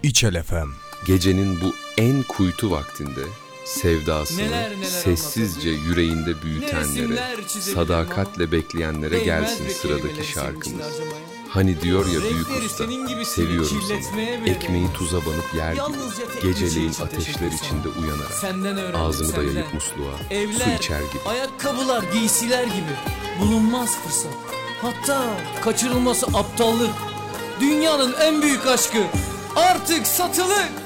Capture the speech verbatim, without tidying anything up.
İçel F M. Gecenin bu en kuytu vaktinde sevdasını Neler neler sessizce anlatabilir. yüreğinde Ne büyütenlere, resimler çizebilirim sadakatle ama bekleyenlere değmez gelsin be sıradaki kelimeleri senin için şarkımız. harcamaya. Hani diyor ya büyük Renkleri usta, senin gibisini seviyorum kirletmeye seni. bile Ekmeği değmez. tuza banıp yer Yalnızca tek gibi, bir şey geceleyin için ateşler teşekkür içinde sana. uyanarak. Senden öğrendim, Ağzını senden. dayayıp musluğa, su Evler, içer gibi. ayakkabılar, giysiler gibi bulunmaz fırsat. Hatta kaçırılması aptallık. Dünyanın en büyük aşkı artık satılık.